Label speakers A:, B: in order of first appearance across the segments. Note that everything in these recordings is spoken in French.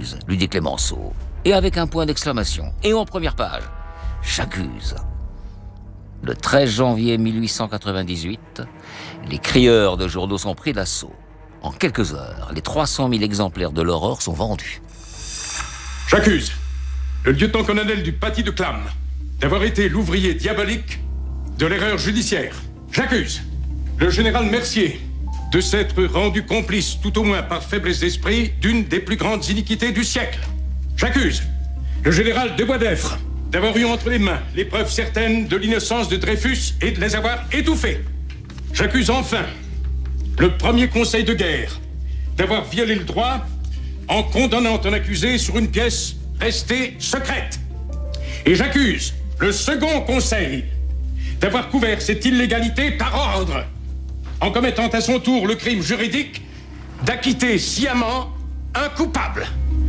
A: J'accuse, lui dit Clémenceau. Et avec un point d'exclamation. Et en première page, j'accuse. Le 13 janvier 1898, les crieurs de journaux sont pris d'assaut. En quelques heures, les 300 000 exemplaires de l'Aurore sont vendus.
B: J'accuse le lieutenant-colonel du Paty de Clam d'avoir été l'ouvrier diabolique de l'erreur judiciaire. J'accuse le général Mercier de s'être rendu complice, tout au moins par faiblesse d'esprit, d'une des plus grandes iniquités du siècle. J'accuse le général de Boisdeffre d'avoir eu entre les mains les preuves certaines de l'innocence de Dreyfus et de les avoir étouffées. J'accuse enfin le premier conseil de guerre d'avoir violé le droit en condamnant un accusé sur une pièce restée secrète. Et j'accuse le second conseil d'avoir couvert cette illégalité par ordre, en commettant à son tour le crime juridique d'acquitter sciemment un coupable.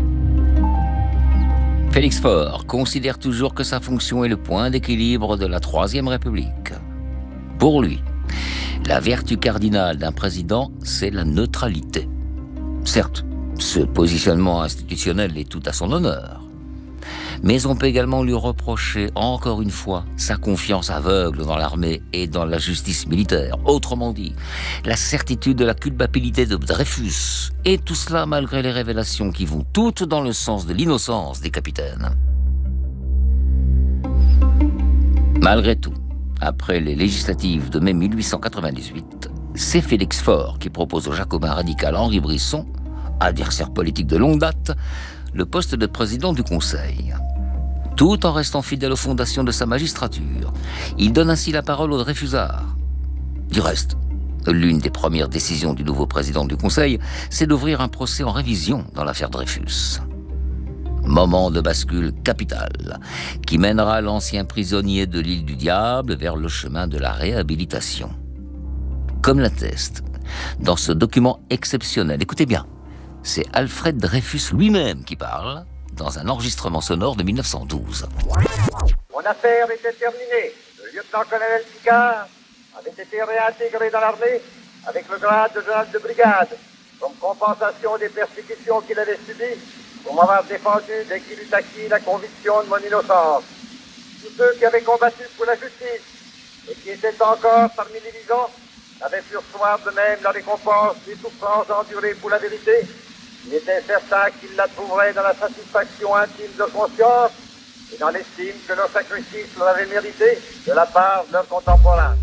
A: Félix Faure considère toujours que sa fonction est le point d'équilibre de la Troisième République. Pour lui, la vertu cardinale d'un président, c'est la neutralité. Certes, ce positionnement institutionnel est tout à son honneur. Mais on peut également lui reprocher, encore une fois, sa confiance aveugle dans l'armée et dans la justice militaire. Autrement dit, la certitude de la culpabilité de Dreyfus. Et tout cela malgré les révélations qui vont toutes dans le sens de l'innocence des capitaines. Malgré tout, après les législatives de mai 1898, c'est Félix Faure qui propose au jacobin radical Henri Brisson, adversaire politique de longue date, le poste de président du Conseil. Tout en restant fidèle aux fondations de sa magistrature, il donne ainsi la parole aux Dreyfusards. Du reste, l'une des premières décisions du nouveau président du Conseil, c'est d'ouvrir un procès en révision dans l'affaire Dreyfus. Moment de bascule capital, qui mènera l'ancien prisonnier de l'île du Diable vers le chemin de la réhabilitation. Comme l'atteste, dans ce document exceptionnel, écoutez bien, c'est Alfred Dreyfus lui-même qui parle, dans un enregistrement sonore de 1912.
C: Mon affaire était terminée. Le lieutenant-colonel Picard avait été réintégré dans l'armée avec le grade de général de brigade, comme compensation des persécutions qu'il avait subies pour m'avoir défendu dès qu'il eut acquis la conviction de mon innocence. Tous ceux qui avaient combattu pour la justice et qui étaient encore parmi les vivants avaient pu recevoir de même la récompense des souffrances endurées pour la vérité. Il était certain qu'ils la trouveraient dans la satisfaction intime de conscience et dans l'estime que leur sacrifice leur avait mérité de la part de leurs contemporains.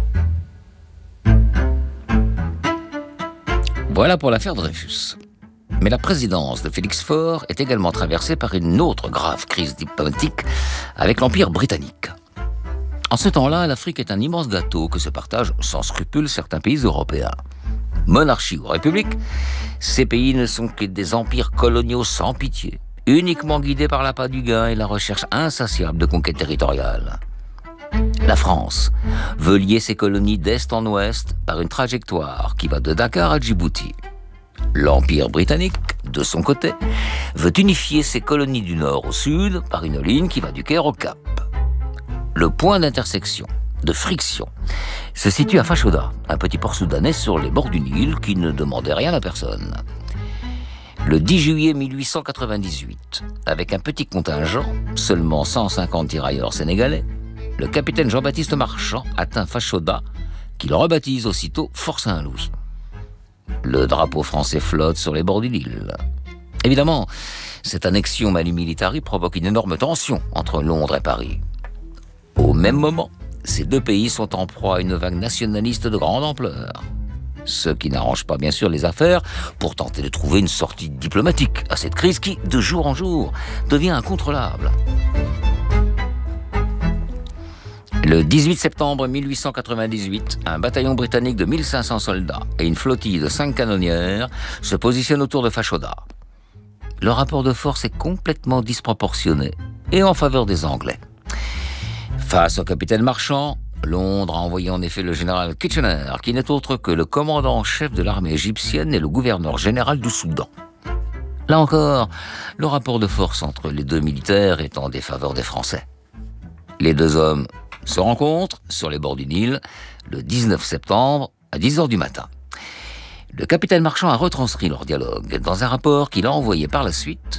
A: Voilà pour l'affaire Dreyfus. Mais la présidence de Félix Faure est également traversée par une autre grave crise diplomatique avec l'Empire britannique. En ce temps-là, l'Afrique est un immense gâteau que se partagent sans scrupule certains pays européens. Monarchie ou république, ces pays ne sont que des empires coloniaux sans pitié, uniquement guidés par l'appât du gain et la recherche insatiable de conquêtes territoriales. La France veut lier ses colonies d'est en ouest par une trajectoire qui va de Dakar à Djibouti. L'Empire britannique, de son côté, veut unifier ses colonies du nord au sud par une ligne qui va du Caire au Cap. Le point d'intersection, de friction, se situe à Fashoda, un petit port soudanais sur les bords du Nil qui ne demandait rien à personne. Le 10 juillet 1898, avec un petit contingent, seulement 150 tirailleurs sénégalais, le capitaine Jean-Baptiste Marchand atteint Fashoda, qu'il rebaptise aussitôt Fort Saint-Louis. Le drapeau français flotte sur les bords du Nil. Évidemment, cette annexion Mali Militari provoque une énorme tension entre Londres et Paris. Au même moment, ces deux pays sont en proie à une vague nationaliste de grande ampleur. Ce qui n'arrange pas bien sûr les affaires pour tenter de trouver une sortie diplomatique à cette crise qui, de jour en jour, devient incontrôlable. Le 18 septembre 1898, un bataillon britannique de 1500 soldats et une flottille de 5 canonnières se positionnent autour de Fashoda. Le rapport de force est complètement disproportionné et en faveur des Anglais. Face au capitaine Marchand, Londres a envoyé en effet le général Kitchener, qui n'est autre que le commandant en chef de l'armée égyptienne et le gouverneur général du Soudan. Là encore, le rapport de force entre les deux militaires est en défaveur des Français. Les deux hommes se rencontrent sur les bords du Nil le 19 septembre à 10h du matin. Le capitaine Marchand a retranscrit leur dialogue dans un rapport qu'il a envoyé par la suite